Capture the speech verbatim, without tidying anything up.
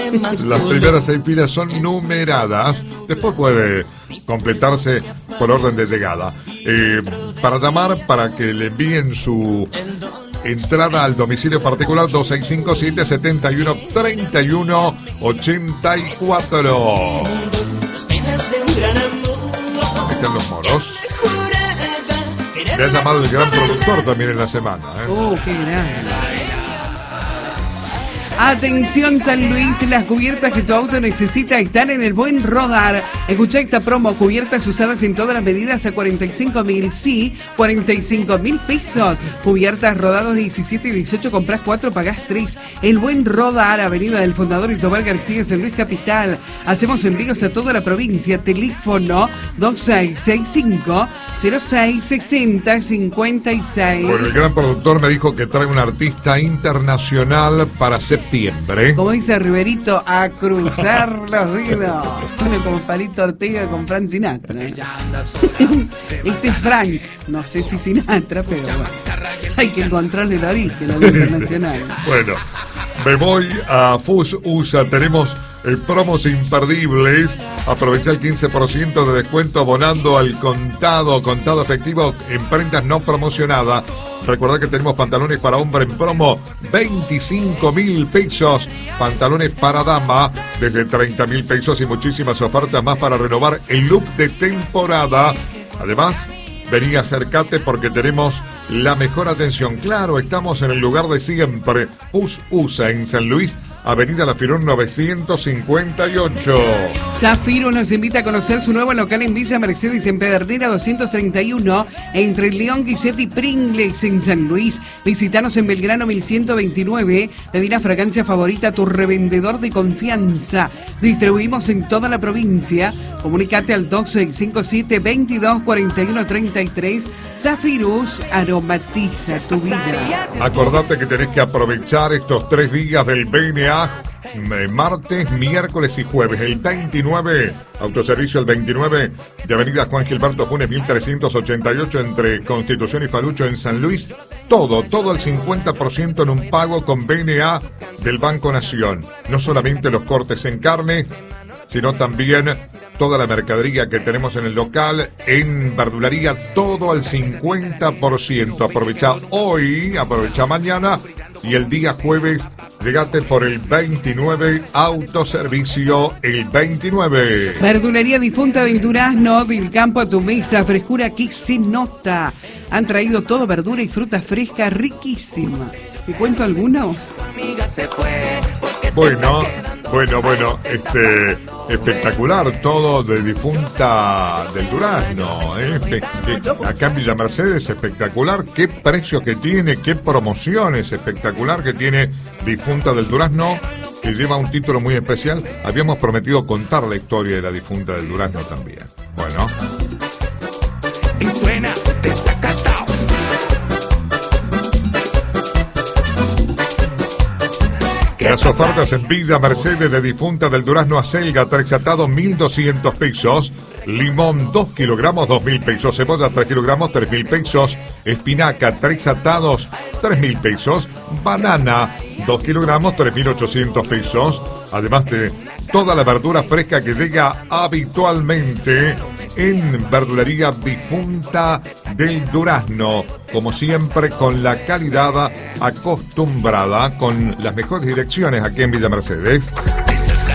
Las primeras seis filas son numeradas. Después puede completarse por orden de llegada. Eh, para llamar, para que le envíen su entrada al domicilio particular, dos seis cinco siete, siete uno, tres uno ocho cuatro. Están los moros. Me ha llamado el gran productor también en la semana, ¿eh? ¡Oh, qué grande! Atención San Luis, las cubiertas que tu auto necesita están en el Buen Rodar. Escucha esta promo, cubiertas usadas en todas las medidas a cuarenta y cinco mil, sí, cuarenta y cinco mil pesos. Cubiertas rodados diecisiete y dieciocho, compras cuatro, pagás tres. El Buen Rodar, Avenida del Fundador y Tobar García, San Luis Capital. Hacemos envíos a toda la provincia. Teléfono dos seis seis cinco, cero seis seis cero, cinco seis. Bueno, el gran productor me dijo que trae un artista internacional para septiembre. Como dice Riverito, a cruzar los dedos. Suena como Palito Ortega con Frank Sinatra, ¿eh? Este es Frank, no sé si Sinatra, pero bueno, hay que encontrarle el origen al internacional. Bueno, me voy a Fus U S A. Tenemos el promos imperdibles. Aprovecha el quince por ciento de descuento abonando al contado, contado efectivo en prendas no promocionadas. Recuerda que tenemos pantalones para hombre en promo, veinticinco mil pesos. Pantalones para dama, desde treinta mil pesos y muchísimas ofertas más para renovar el look de temporada. Además, vení, acércate porque tenemos la mejor atención. Claro, estamos en el lugar de siempre. Fus U S A en San Luis, Avenida La Firón novecientos cincuenta y ocho. Zafiro nos invita a conocer su nuevo local en Villa Mercedes, en Pedernera doscientos treinta y uno, entre León, Guillet y Pringles en San Luis. Visítanos en Belgrano mil ciento veintinueve. Pedí la fragancia favorita a tu revendedor de confianza. Distribuimos en toda la provincia. Comunicate al dos seis cinco siete, veintidós cuarenta y uno treinta y tres. Zafirus aromatiza tu vida. Acordate que tenés que aprovechar estos tres días del B N A. Martes, miércoles y jueves. El veintinueve, autoservicio el veintinueve de Avenida Juan Gilberto Funes mil trescientos ochenta y ocho, entre Constitución y Falucho en San Luis. Todo, todo al cincuenta por ciento en un pago con B N A del Banco Nación. No solamente los cortes en carne, sino también toda la mercadería que tenemos en el local. En verdulería, todo al cincuenta por ciento. Aprovecha hoy, aprovecha mañana y el día jueves llegate por el veintinueve, autoservicio el veintinueve. Verdulería Difunta del Durazno, del campo a tu mesa, frescura que se nota. Han traído todo, verdura y fruta fresca riquísima. ¿Te cuento algunos? Bueno, bueno, bueno, este, espectacular todo de Difunta del Durazno, ¿eh? Acá en Villa Mercedes, espectacular, qué precio que tiene, qué promociones, espectacular que tiene Difunta del Durazno, que lleva un título muy especial. Habíamos prometido contar la historia de la Difunta del Durazno también. Bueno. Y suena desacatado. Las ofertas en Villa Mercedes de Difunta del Durazno: acelga tres atados, mil doscientos pesos. Limón, dos kilogramos, dos mil pesos. Cebolla, tres kilogramos, tres mil pesos. Espinaca, tres atados, tres mil pesos. Banana, dos kilogramos, tres mil ochocientos pesos. Además de toda la verdura fresca que llega habitualmente en Verdulería Difunta del Durazno. Como siempre, con la calidad acostumbrada, con las mejores direcciones aquí en Villa Mercedes.